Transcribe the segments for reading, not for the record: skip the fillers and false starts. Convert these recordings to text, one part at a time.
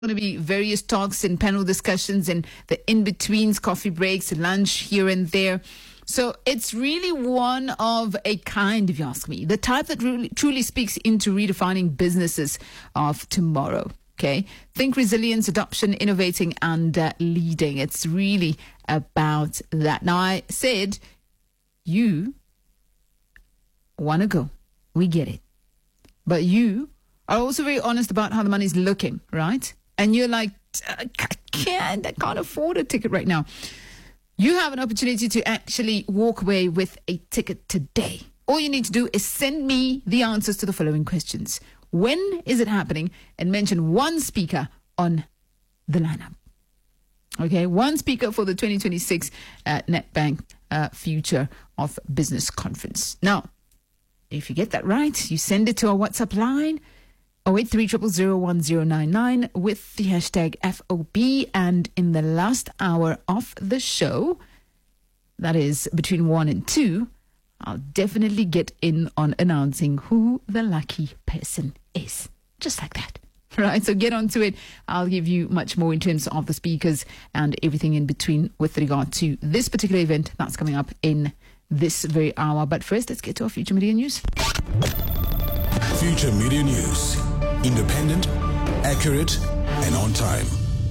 Going to be various talks and panel discussions and the in-betweens, coffee breaks, lunch here and there. So it's really one of a kind, if you ask me, the type that really, truly speaks into redefining businesses of tomorrow. Okay, think resilience, adoption, innovating, and leading. It's really about that. Now, I said you want to go. We get it. But you are also very honest about how the money's looking, right? And you're like, I can't afford a ticket right now. You have an opportunity to actually walk away with a ticket today. All you need to do is send me the answers to the following questions. When is it happening? And mention one speaker on the lineup. Okay, one speaker for the 2026 Nedbank Future of Business Conference. Now, if you get that right, you send it to our WhatsApp line, 083001099 with the hashtag FOB. And in the last hour of the show, that is between 1 and 2, I'll definitely get in on announcing who the lucky person is. Just like that. Right, so get onto it. I'll give you much more in terms of the speakers and everything in between with regard to this particular event that's coming up in this very hour. But first, let's get to our Future Media News. Future Media News. Independent, accurate, and on time.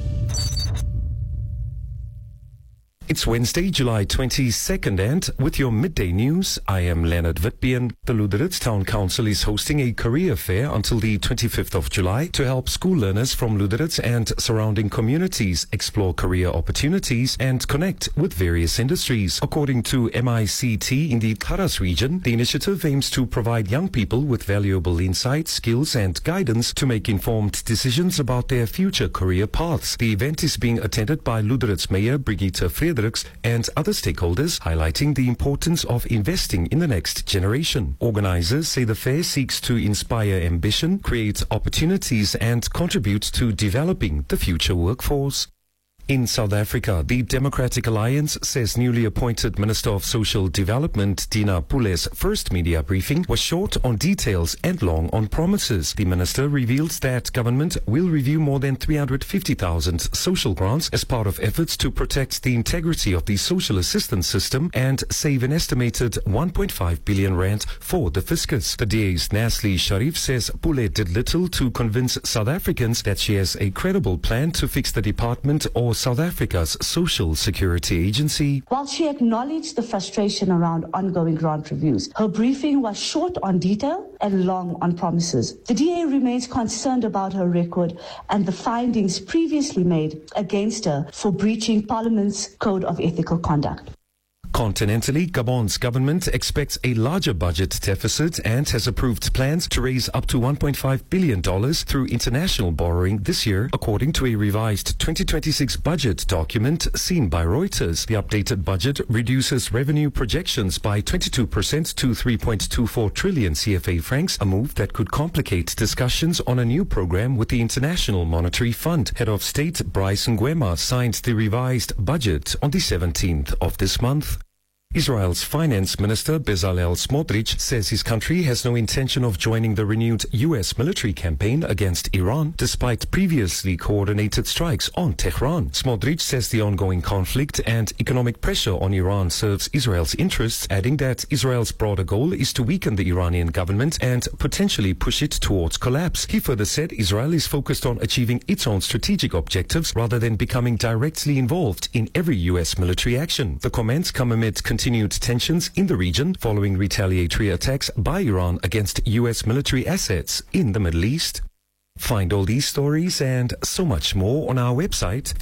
It's Wednesday, July 22nd, and with your midday news, I am Leonard Witbeen. The Lüderitz Town Council is hosting a career fair until the 25th of July to help school learners from Lüderitz and surrounding communities explore career opportunities and connect with various industries. According to MICT in the Karas region, the initiative aims to provide young people with valuable insights, skills, and guidance to make informed decisions about their future career paths. The event is being attended by Lüderitz Mayor Brigitte Fredericks and other stakeholders, highlighting the importance of investing in the next generation. Organizers say the fair seeks to inspire ambition, create opportunities, and contribute to developing the future workforce. In South Africa, the Democratic Alliance says newly appointed Minister of Social Development Dina Pule's first media briefing was short on details and long on promises. The minister revealed that government will review more than 350,000 social grants as part of efforts to protect the integrity of the social assistance system and save an estimated 1.5 billion rand for the fiscus. The DA's Nasli Sharif says Pule did little to convince South Africans that she has a credible plan to fix the department or South Africa's Social Security Agency. While she acknowledged the frustration around ongoing grant reviews, her briefing was short on detail and long on promises. The DA remains concerned about her record and the findings previously made against her for breaching Parliament's Code of Ethical Conduct. Continentally, Gabon's government expects a larger budget deficit and has approved plans to raise up to $1.5 billion through international borrowing this year, according to a revised 2026 budget document seen by Reuters. The updated budget reduces revenue projections by 22% to 3.24 trillion CFA francs, a move that could complicate discussions on a new program with the International Monetary Fund. Head of State Bryce Ngwema signed the revised budget on the 17th of this month. Israel's finance minister Bezalel Smotrich says his country has no intention of joining the renewed U.S. military campaign against Iran, despite previously coordinated strikes on Tehran. Smotrich says the ongoing conflict and economic pressure on Iran serves Israel's interests, adding that Israel's broader goal is to weaken the Iranian government and potentially push it towards collapse. He further said Israel is focused on achieving its own strategic objectives rather than becoming directly involved in every U.S. military action. The comments come amid continued tensions in the region following retaliatory attacks by Iran against U.S. military assets in the Middle East. Find all these stories and so much more on our website,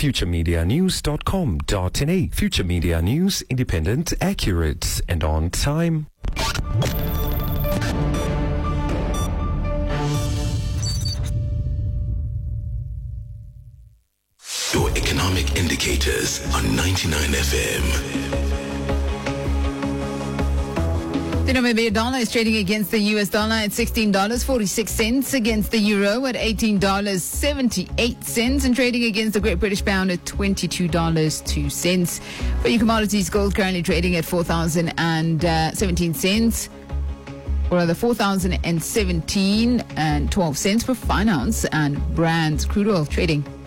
futuremedianews.com.na. Future Media News, independent, accurate, and on time. Your economic indicators on 99 FM. The Namibian dollar is trading against the US dollar at $16.46, against the euro at $18.78, and trading against the Great British Pound at $22.02. For your commodities, gold currently trading at $4,017. or rather 4,017 and 12 cents per fine ounce, and Brand's crude oil trading